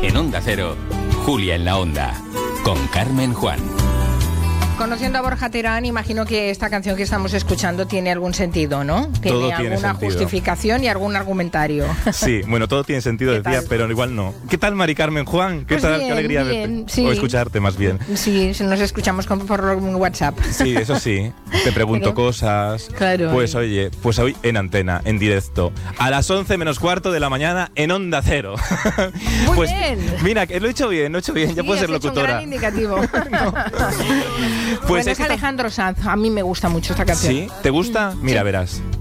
En Onda Cero, Julia en la Onda, con Carmen Juan. Conociendo a Borja Terán, imagino que esta canción que estamos escuchando tiene algún sentido, ¿no? Todo tiene tiene alguna sentido. Justificación y algún argumentario. Sí, bueno, todo tiene sentido, ¿Qué decía, tal? pero igual no. ¿Qué tal, Mari Carmen Juan? ¿Qué Pues tal? bien, Qué alegría bien, verte. sí. O escucharte, más bien. Sí, nos escuchamos por WhatsApp. Sí, eso sí. Te pregunto Pero- cosas. Claro. Pues oye, pues hoy en antena, en directo. A las 11 menos cuarto de la mañana en Onda Cero. Muy Pues, bien. Mira, que lo he hecho bien, ya Sí, puedo ser has hecho un locutora. gran indicativo. Pues Bueno, es es que Alejandro Sanz. A mí me gusta mucho esta canción. ¿Sí? ¿Te gusta? Mira, verás.